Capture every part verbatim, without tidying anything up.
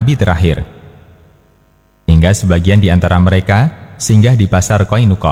nabi terakhir. Hingga sebagian di antara mereka singgah di pasar Qainuqa.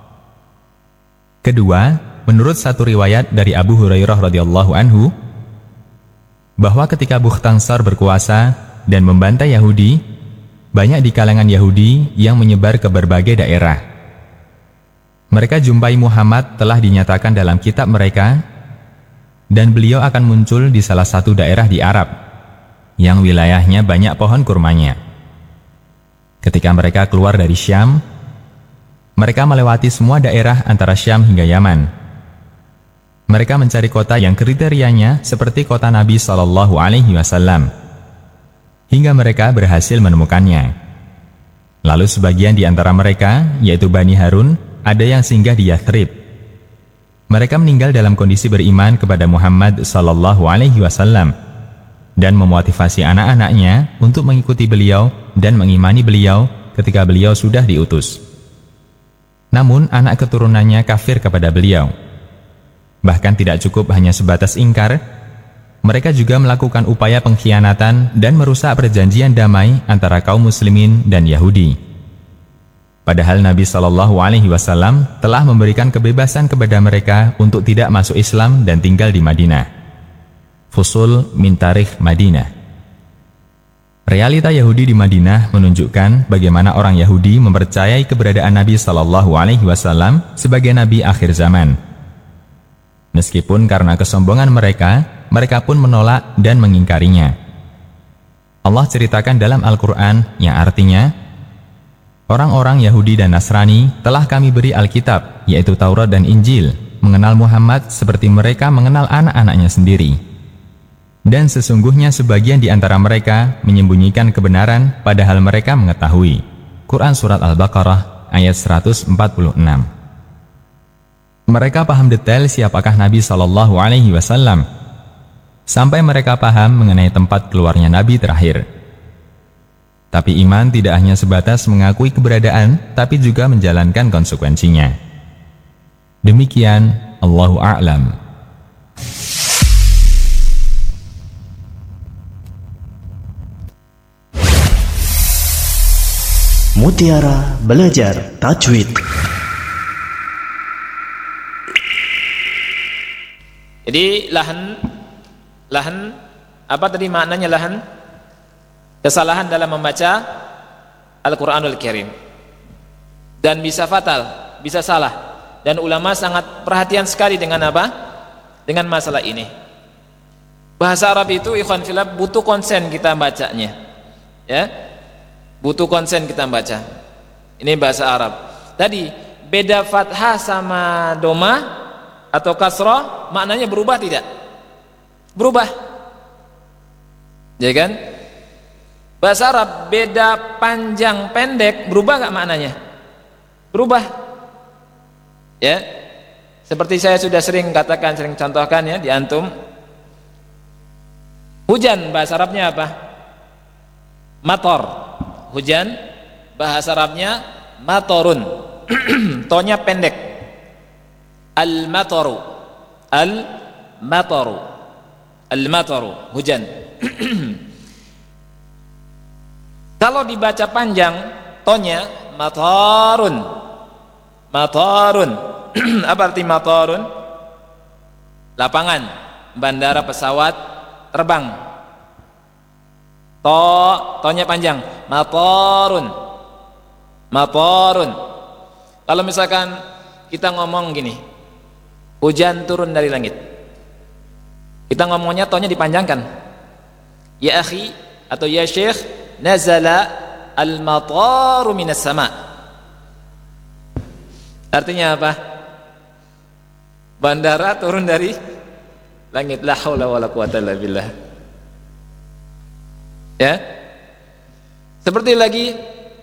Kedua, menurut satu riwayat dari Abu Hurairah radhiyallahu anhu, bahwa ketika Bukhtansar berkuasa dan membantai Yahudi, banyak di kalangan Yahudi yang menyebar ke berbagai daerah. Mereka jumpai Muhammad telah dinyatakan dalam kitab mereka, dan beliau akan muncul di salah satu daerah di Arab, yang wilayahnya banyak pohon kurmanya. Ketika mereka keluar dari Syam, mereka melewati semua daerah antara Syam hingga Yaman. Mereka mencari kota yang kriterianya seperti kota Nabi shallallahu alaihi wasallam, hingga mereka berhasil menemukannya. Lalu sebagian di antara mereka, yaitu Bani Harun, ada yang singgah di Yathrib. Mereka meninggal dalam kondisi beriman kepada Muhammad shallallahu alaihi wasallam dan memotivasi anak-anaknya untuk mengikuti beliau dan mengimani beliau ketika beliau sudah diutus. Namun anak keturunannya kafir kepada beliau. Bahkan tidak cukup hanya sebatas ingkar, mereka juga melakukan upaya pengkhianatan dan merusak perjanjian damai antara kaum muslimin dan Yahudi. Padahal Nabi shallallahu alaihi wasallam telah memberikan kebebasan kepada mereka untuk tidak masuk Islam dan tinggal di Madinah. Fusul min Tarikh Madinah. Realita Yahudi di Madinah menunjukkan bagaimana orang Yahudi mempercayai keberadaan Nabi shallallahu alaihi wasallam sebagai Nabi akhir zaman. Meskipun karena kesombongan mereka, mereka pun menolak dan mengingkarinya. Allah ceritakan dalam Al-Quran yang artinya, orang-orang Yahudi dan Nasrani telah kami beri Alkitab, yaitu Taurat dan Injil, mengenal Muhammad seperti mereka mengenal anak-anaknya sendiri. Dan sesungguhnya sebagian di antara mereka menyembunyikan kebenaran padahal mereka mengetahui. Quran Surat Al-Baqarah ayat seratus empat puluh enam. Mereka paham detail siapakah Nabi shallallahu alaihi wasallam, sampai mereka paham mengenai tempat keluarnya Nabi terakhir. Tapi iman tidak hanya sebatas mengakui keberadaan, tapi juga menjalankan konsekuensinya. Demikian, Allahu a'lam. Mutiara Belajar Tajwid. Jadi lahan, lahan apa tadi maknanya lahan? Kesalahan dalam membaca Al-Quranul Karim, dan bisa fatal, bisa salah, dan ulama sangat perhatian sekali dengan apa? Dengan masalah ini. Bahasa Arab itu ikhwan fillah butuh konsen kita bacanya, ya, butuh konsen kita baca. Ini bahasa Arab. Tadi beda fathah sama doma atau kasrah maknanya berubah tidak? Berubah, ya kan? Bahasa Arab beda panjang pendek berubah gak maknanya? Berubah, ya. Seperti saya sudah sering katakan, sering contohkan ya di antum. Hujan bahasa Arabnya apa? Mator. Hujan bahasa Arabnya matorun. Tonya pendek. Al-matoru. Al-matoru. Al-matoru, hujan. Kalau dibaca panjang, tonya matarun. Matarun. Apa arti matarun? Lapangan, bandara pesawat terbang. To, tonya panjang. Matarun. Matarun. Kalau misalkan kita ngomong gini, hujan turun dari langit, kita ngomongnya tonya dipanjangkan. Ya akhi atau ya syekh, nazala al-mataru minas sama. Artinya apa? Bandara turun dari langit. La haula wala quwata illa billah. Ya. Seperti lagi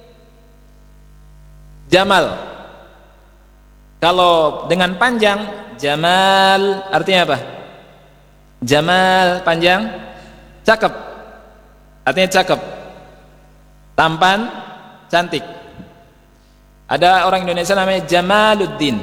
Jamal. Kalau dengan panjang Jamal artinya apa? Jamal panjang, cakep. Artinya cakep. Tampan, cantik. Ada orang Indonesia namanya Jamaluddin,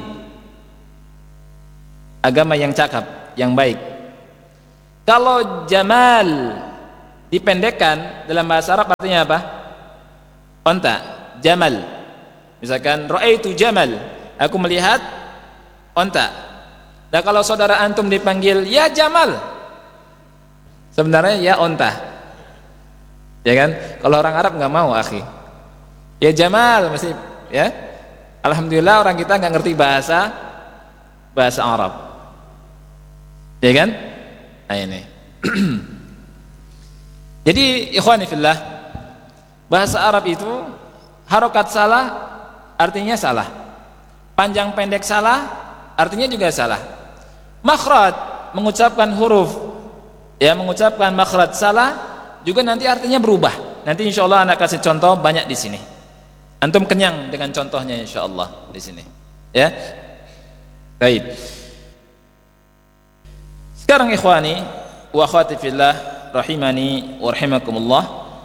agama yang cakep, yang baik. Kalau Jamal dipendekkan dalam bahasa Arab artinya apa? Onta, jamal. Misalkan ra'aitu jamal, aku melihat onta. Nah kalau saudara antum dipanggil ya Jamal, sebenarnya ya onta, ya kan? Kalau orang Arab nggak mau, akhi. Ya Jamal mesti, ya. Alhamdulillah orang kita nggak ngerti bahasa bahasa Arab, ya kan? Nah ini. Jadi ikhwani fillah, bahasa Arab itu harokat salah artinya salah, panjang pendek salah artinya juga salah. Makhraj, mengucapkan huruf, ya mengucapkan makhraj salah juga nanti artinya berubah. Nanti insya Allah anak kasih contoh banyak di sini. Antum kenyang dengan contohnya insya Allah di sini. Ya, baik. Sekarang ikhwani wa akhwati fillah rahimani wa rahimakumullah.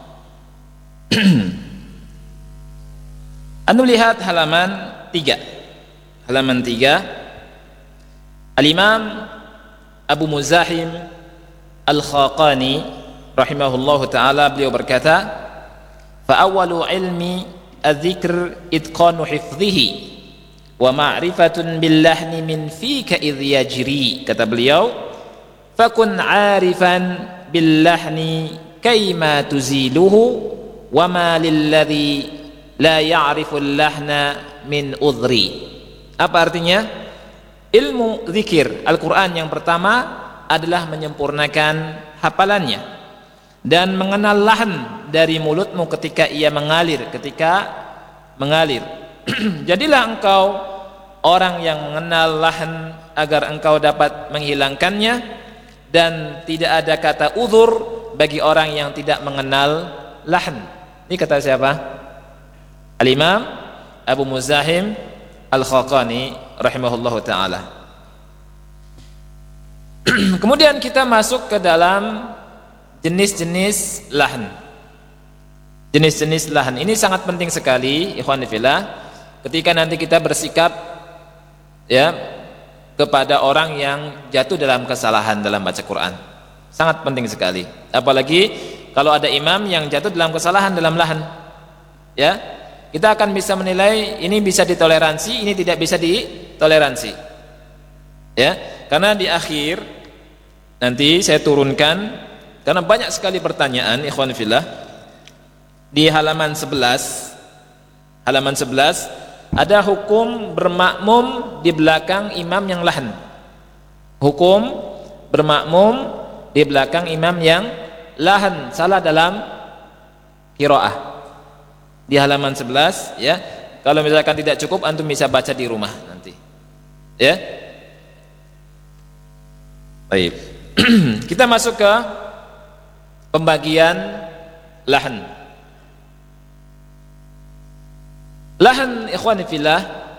Anda lihat halaman tiga. Halaman tiga. Al-Imam Abu Muzahim Al-Khaqani rahimahullahu taala beliau berkata, "Fa awwalu ilmi adz-dzikr itqanu hifdhihi wa ma'rifatun bil lahni min fika idh yajri." Kata beliau, "Fakun 'arifan bil lahni kayma tuziluhu wa ma lil ladzi la ya'rifu al-lahna min udhri." Apa artinya? Ilmu zikir Al-Quran yang pertama adalah menyempurnakan hafalannya dan mengenal lahan dari mulutmu ketika ia mengalir, ketika mengalir. Jadilah engkau orang yang mengenal lahan agar engkau dapat menghilangkannya, dan tidak ada kata uzur bagi orang yang tidak mengenal lahan. Ini kata siapa? Al-Imam Abu Muzahim Al-Khaqani rahimahullahu ta'ala. Kemudian kita masuk ke dalam jenis-jenis lahan. Jenis-jenis lahan ini sangat penting sekali ikhwan fillah, ketika nanti kita bersikap ya kepada orang yang jatuh dalam kesalahan dalam baca Quran. Sangat penting sekali. Apalagi kalau ada imam yang jatuh dalam kesalahan dalam lahan. Ya, kita akan bisa menilai ini bisa ditoleransi, ini tidak bisa ditoleransi. Ya, karena di akhir nanti saya turunkan, karena banyak sekali pertanyaan ikhwan fillah. Di halaman sebelas, halaman sebelas ada hukum bermakmum di belakang imam yang lahan. Hukum bermakmum di belakang imam yang lahan, salah dalam qiraah. Di halaman sebelas, ya. Kalau misalkan tidak cukup, antum bisa baca di rumah nanti. Ya. Baik. Kita masuk ke pembagian lahan. Lahan ikhwani fillah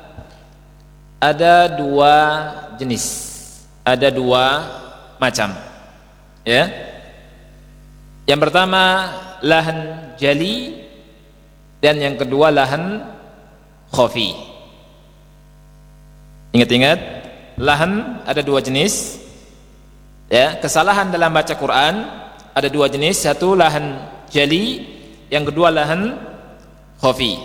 ada dua jenis, ada dua macam. Ya. Yang pertama lahan jali, dan yang kedua lahan khafi. Ingat-ingat, lahan ada dua jenis. Ya, kesalahan dalam baca Quran ada dua jenis, satu lahan jali, yang kedua lahan khafi.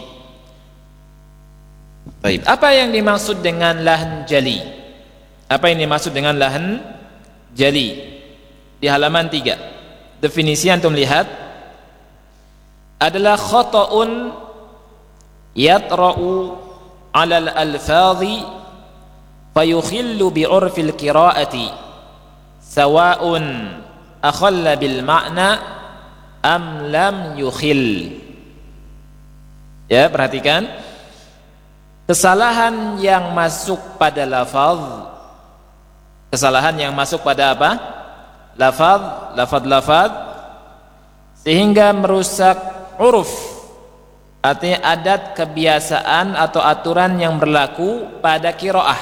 Baik, apa yang dimaksud dengan lahan jali? Apa yang dimaksud dengan lahan jali? Di halaman tiga. Definisi antum lihat, adalah khata'un yatra'u 'ala al-alfadhi fayukhillu bi'urfil qira'ati sawa'un akhalla bil ma'na am lam yukhill. Ya, perhatikan, kesalahan yang masuk pada lafaz, kesalahan yang masuk pada apa? Lafaz, lafaz-lafaz, sehingga merusak uruf, artinya adat, kebiasaan atau aturan yang berlaku pada qiraah,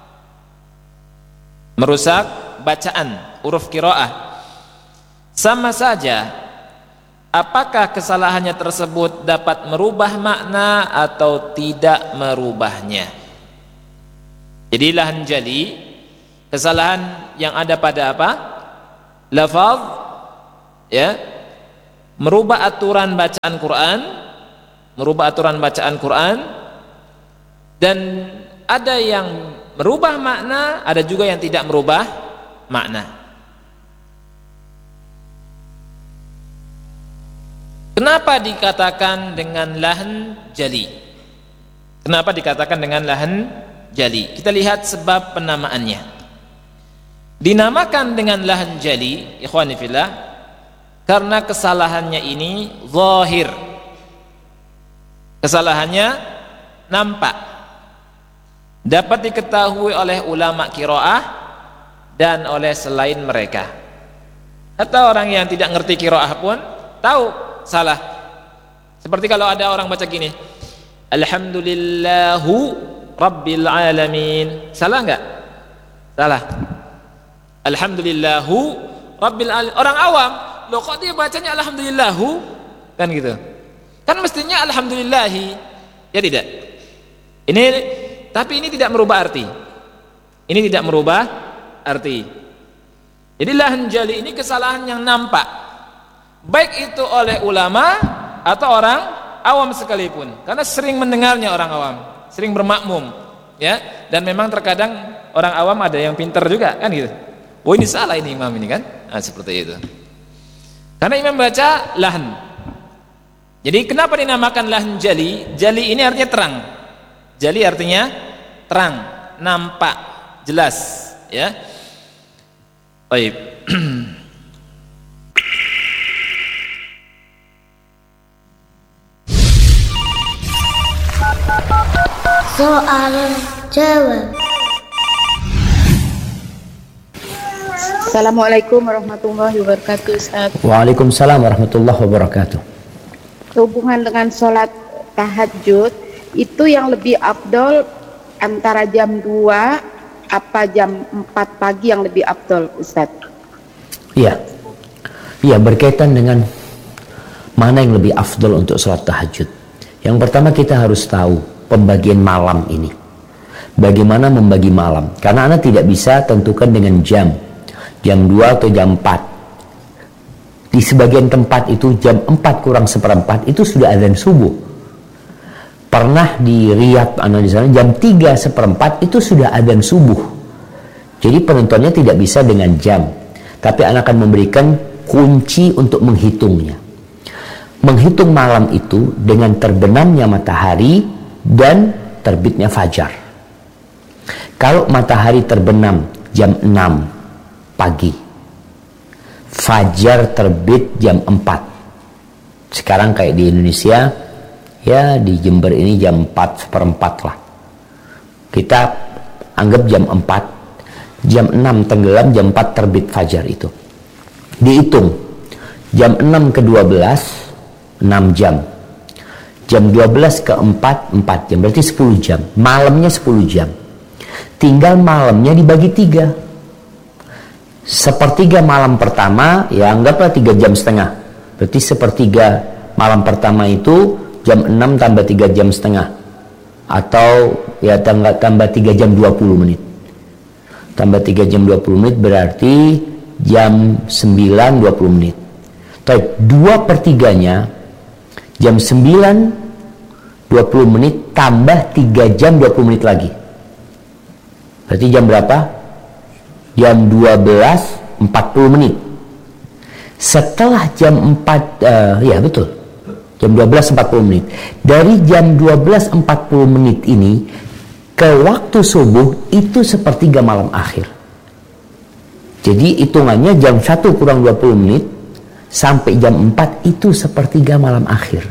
merusak bacaan, huruf qiraah. Sama saja apakah kesalahannya tersebut dapat merubah makna atau tidak merubahnya. Jadi lahan jali, kesalahan yang ada pada apa? Lafaz, ya, merubah aturan bacaan Quran, merubah aturan bacaan Quran, dan ada yang merubah makna, ada juga yang tidak merubah makna. Kenapa dikatakan dengan lahan jali? Kenapa dikatakan dengan lahan jali? Kita lihat sebab penamaannya. Dinamakan dengan lahan jali, ikhwani fillah, karena kesalahannya ini zahir. Kesalahannya nampak, dapat diketahui oleh ulama qiraah dan oleh selain mereka. Atau orang yang tidak ngerti qiraah pun tahu salah. Seperti kalau ada orang baca gini, Alhamdulillahu Rabbil Alamin. Salah enggak? Salah. Alhamdulillahu Rabbil Alamin. Orang awam, loh kok dia bacanya Alhamdulillahu? Kan gitu. Kan mestinya Alhamdulillahi. Ya tidak? Ini, tapi ini tidak merubah arti. Ini tidak merubah arti. Jadi lahan jali ini kesalahan yang nampak, baik itu oleh ulama atau orang awam sekalipun, karena sering mendengarnya orang awam, sering bermakmum, ya. Dan memang terkadang orang awam ada yang pintar juga, kan gitu. Oh ini salah ini imam ini kan, nah, seperti itu. Karena imam baca lahan. Jadi kenapa dinamakan lahan jali? Jali ini artinya terang. Jali artinya terang, nampak, jelas, ya. Baik. Soal jawab. Assalamualaikum warahmatullahi wabarakatuh, Ustaz. Waalaikumsalam warahmatullahi wabarakatuh. Sehubungan dengan sholat tahajud, itu yang lebih afdol antara jam dua apa jam empat pagi yang lebih afdol, Ustaz? Iya. Iya, berkaitan dengan mana yang lebih afdol untuk sholat tahajud. Yang pertama kita harus tahu pembagian malam ini. Bagaimana membagi malam? Karena Anda tidak bisa tentukan dengan jam. Jam dua atau jam empat. Di sebagian tempat itu jam empat kurang seperempat itu sudah azan subuh. Pernah di Riyadh, Anda di sana jam tiga seperempat itu sudah azan subuh. Jadi penentuannya tidak bisa dengan jam. Tapi Anda akan memberikan kunci untuk menghitungnya. Menghitung malam itu dengan terbenamnya matahari dan terbitnya fajar. Kalau matahari terbenam jam enam pagi, fajar terbit jam empat. Sekarang kayak di Indonesia, ya di Jember ini jam empat seperempat lah. Kita anggap jam empat, jam enam tenggelam, jam empat terbit fajar itu. Dihitung jam enam ke dua belas, enam jam. Jam dua belas ke empat, empat jam. Berarti sepuluh jam. Malamnya sepuluh jam. Tinggal malamnya dibagi tiga. Sepertiga malam pertama, ya anggaplah tiga jam setengah. Berarti sepertiga malam pertama itu jam enam tambah tiga jam setengah. Atau ya tambah, tambah tiga jam dua puluh menit. Tambah tiga jam dua puluh menit berarti jam sembilan dua puluh menit. Tapi dua per tiganya jam sembilan dua puluh menit tambah tiga jam dua puluh menit lagi. Berarti jam berapa? Jam dua belas empat puluh menit. Setelah jam empat, uh, ya betul, jam dua belas empat puluh menit. Dari jam dua belas empat puluh menit ini ke waktu subuh itu sepertiga malam akhir. Jadi hitungannya jam satu kurang dua puluh menit sampai jam empat itu sepertiga malam akhir.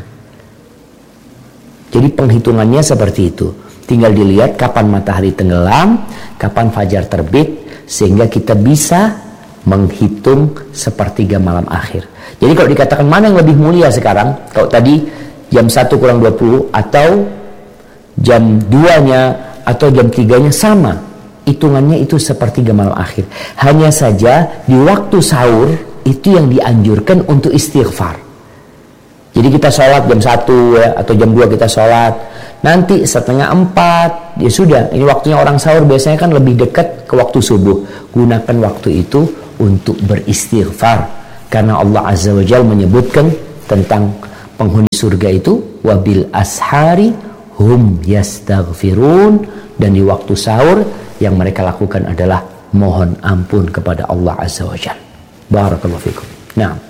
Jadi penghitungannya seperti itu. Tinggal dilihat kapan matahari tenggelam, kapan fajar terbit, sehingga kita bisa menghitung sepertiga malam akhir. Jadi kalau dikatakan mana yang lebih mulia sekarang, kalau tadi jam satu kurang dua puluh atau jam dua nya atau jam tiga nya sama, hitungannya itu sepertiga malam akhir. Hanya saja di waktu sahur itu yang dianjurkan untuk istighfar. Jadi kita sholat jam satu ya, atau jam dua kita sholat, nanti setengah empat ya sudah, ini waktunya orang sahur biasanya kan lebih dekat ke waktu subuh. Gunakan waktu itu untuk beristighfar, karena Allah Azza wa Jalla menyebutkan tentang penghuni surga itu, wabil ashari hum yastaghfirun, dan di waktu sahur yang mereka lakukan adalah mohon ampun kepada Allah Azza wa Jalla. Barakallahu fikum. Nah,